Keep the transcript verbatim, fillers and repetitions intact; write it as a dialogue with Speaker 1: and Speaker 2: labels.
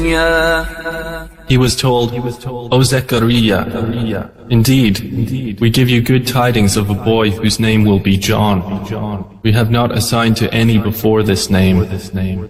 Speaker 1: He was told, O Zechariah, indeed, we give you good tidings of a boy whose name will be John. We have not assigned to any before this name,